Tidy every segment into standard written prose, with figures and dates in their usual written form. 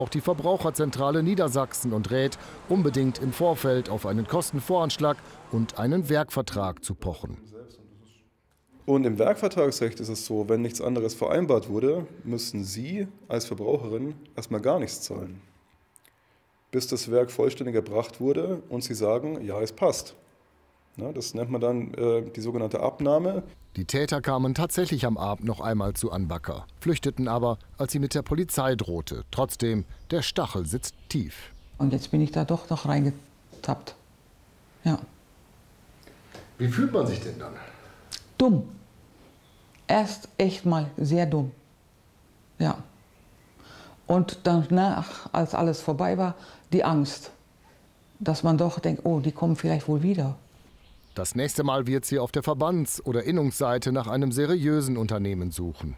Auch die Verbraucherzentrale Niedersachsen und rät, unbedingt im Vorfeld auf einen Kostenvoranschlag und einen Werkvertrag zu pochen. Und im Werkvertragsrecht ist es so, wenn nichts anderes vereinbart wurde, müssen Sie als Verbraucherin erstmal gar nichts zahlen, bis das Werk vollständig erbracht wurde und Sie sagen, ja, es passt. Ja, das nennt man dann die sogenannte Abnahme. Die Täter kamen tatsächlich am Abend noch einmal zu Anbacker, flüchteten aber, als sie mit der Polizei drohte. Trotzdem, der Stachel sitzt tief. Und jetzt bin ich da doch noch reingetappt. Ja. Wie fühlt man sich denn dann? Dumm. Erst echt mal sehr dumm. Ja. Und danach, als alles vorbei war, die Angst. Dass man doch denkt, oh, die kommen vielleicht wohl wieder. Das nächste Mal wird sie auf der Verbands- oder Innungsseite nach einem seriösen Unternehmen suchen.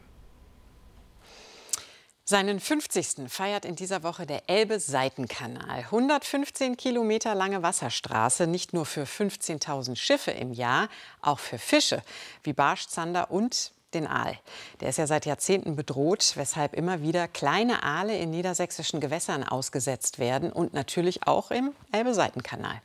Seinen 50. feiert in dieser Woche der Elbe-Seitenkanal. 115 Kilometer lange Wasserstraße, nicht nur für 15.000 Schiffe im Jahr, auch für Fische wie Barsch, Zander und den Aal. Der ist ja seit Jahrzehnten bedroht, weshalb immer wieder kleine Aale in niedersächsischen Gewässern ausgesetzt werden und natürlich auch im Elbe-Seitenkanal.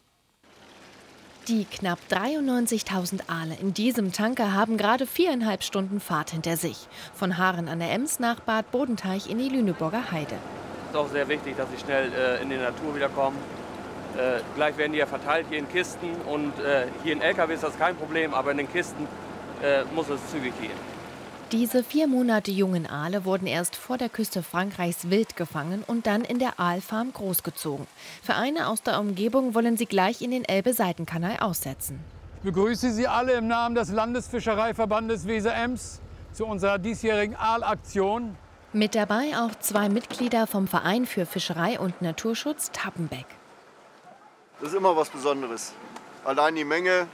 Die knapp 93.000 Aale in diesem Tanker haben gerade 4,5 Stunden Fahrt hinter sich. Von Haaren an der Ems nach Bad Bodenteich in die Lüneburger Heide. Es ist auch sehr wichtig, dass sie schnell in die Natur wiederkommen. Gleich werden die ja verteilt hier in Kisten und hier in LKW ist das kein Problem, aber in den Kisten muss es zügig gehen. Diese 4 Monate jungen Aale wurden erst vor der Küste Frankreichs wild gefangen und dann in der Aalfarm großgezogen. Vereine aus der Umgebung wollen sie gleich in den Elbe-Seitenkanal aussetzen. Ich begrüße Sie alle im Namen des Landesfischereiverbandes Weser-Ems zu unserer diesjährigen Aalaktion. Mit dabei auch 2 Mitglieder vom Verein für Fischerei und Naturschutz Tappenbeck. Das ist immer was Besonderes. Allein die Menge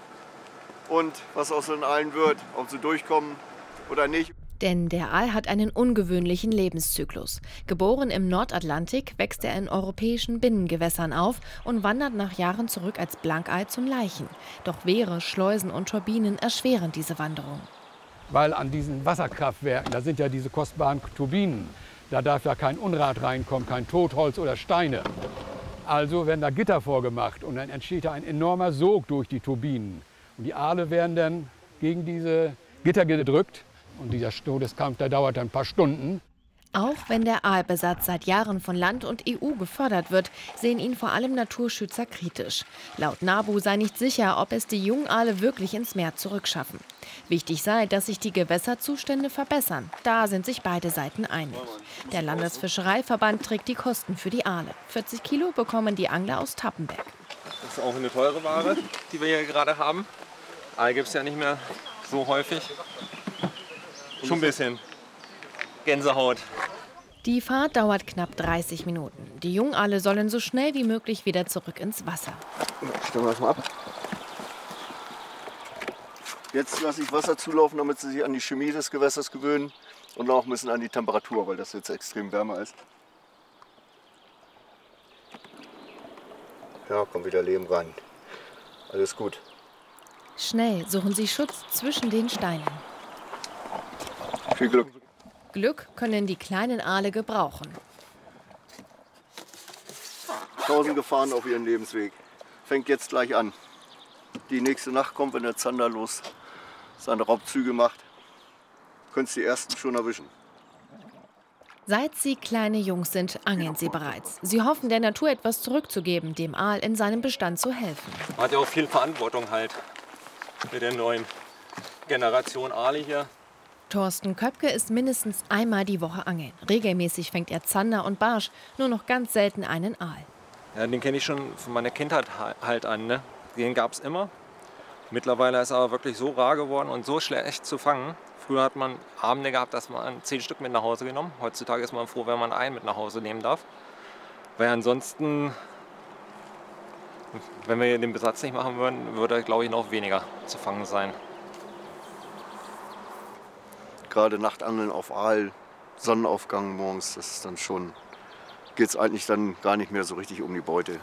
und was aus den Aalen wird, ob sie durchkommen oder nicht. Denn der Aal hat einen ungewöhnlichen Lebenszyklus. Geboren im Nordatlantik, wächst er in europäischen Binnengewässern auf und wandert nach Jahren zurück als Blankaal zum Laichen. Doch Wehre, Schleusen und Turbinen erschweren diese Wanderung. Weil an diesen Wasserkraftwerken, da sind ja diese kostbaren Turbinen, da darf ja kein Unrat reinkommen, kein Totholz oder Steine. Also werden da Gitter vorgemacht und dann entsteht da ein enormer Sog durch die Turbinen. Und die Aale werden dann gegen diese Gitter gedrückt. Und dieser Todeskampf, der dauert ein paar Stunden. Auch wenn der Aalbesatz seit Jahren von Land und EU gefördert wird, sehen ihn vor allem Naturschützer kritisch. Laut NABU sei nicht sicher, ob es die jungen Aale wirklich ins Meer zurückschaffen. Wichtig sei, dass sich die Gewässerzustände verbessern. Da sind sich beide Seiten einig. Der Landesfischereiverband trägt die Kosten für die Aale. 40 Kilo bekommen die Angler aus Tappenbeck. Das ist auch eine teure Ware, die wir hier gerade haben. Aal gibt es ja nicht mehr so häufig. Schon ein bisschen Gänsehaut. Die Fahrt dauert knapp 30 Minuten. Die Jungaale sollen so schnell wie möglich wieder zurück ins Wasser. Stellen wir das mal ab. Jetzt lasse ich Wasser zulaufen, damit sie sich an die Chemie des Gewässers gewöhnen und auch ein bisschen an die Temperatur, weil das jetzt extrem wärmer ist. Ja, kommt wieder Leben rein. Alles gut. Schnell suchen sie Schutz zwischen den Steinen. Viel Glück. Glück können die kleinen Aale gebrauchen. 1000 Gefahren auf ihren Lebensweg. Fängt jetzt gleich an. Die nächste Nacht kommt, wenn der Zander los seine Raubzüge macht. Könnt ihr die ersten schon erwischen. Seit sie kleine Jungs sind, angeln sie bereits. Sie hoffen, der Natur etwas zurückzugeben, dem Aal in seinem Bestand zu helfen. Man hat ja auch viel Verantwortung halt mit der neuen Generation Aale hier. Thorsten Köpke ist mindestens einmal die Woche angeln. Regelmäßig fängt er Zander und Barsch, nur noch ganz selten einen Aal. Ja, den kenne ich schon von meiner Kindheit halt an. Ne? Den gab es immer. Mittlerweile ist er aber wirklich so rar geworden und so schlecht zu fangen. Früher hat man Abende gehabt, dass man 10 Stück mit nach Hause genommen. Heutzutage ist man froh, wenn man einen mit nach Hause nehmen darf. Weil ansonsten, wenn wir den Besatz nicht machen würden, würde, glaube ich, noch weniger zu fangen sein. Gerade Nachtangeln auf Aal, Sonnenaufgang morgens, das ist dann schon, geht es eigentlich dann gar nicht mehr so richtig um die Beute.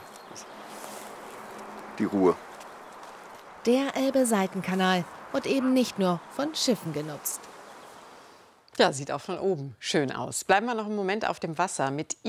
Die Ruhe. Der Elbe-Seitenkanal wird eben nicht nur von Schiffen genutzt. Ja, sieht auch von oben schön aus. Bleiben wir noch einen Moment auf dem Wasser mit